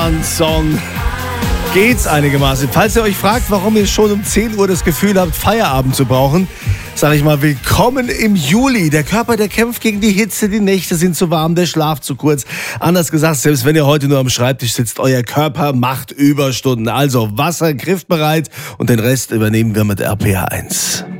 Feierabend-Song. Geht's einigermaßen. Falls ihr euch fragt, warum ihr schon um 10 Uhr das Gefühl habt, Feierabend zu brauchen, sage ich mal, willkommen im Juli. Der Körper, der kämpft gegen die Hitze, die Nächte sind zu warm, der Schlaf zu kurz. Anders gesagt, selbst wenn ihr heute nur am Schreibtisch sitzt, euer Körper macht Überstunden. Also Wasser griffbereit und den Rest übernehmen wir mit RPA 1.